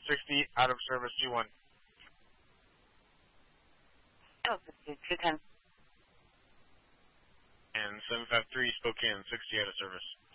60 out of service G1. Oh, 210. And 753 Spokane, 60 out of service.